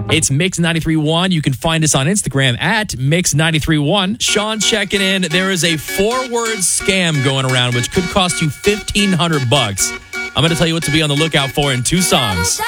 It's Mix 93.1. You can find us on Instagram at Mix 93.1. Sean checking in. There is a 4-word scam going around which could cost you $1,500. I'm going to tell you what to be on the lookout for in 2 songs.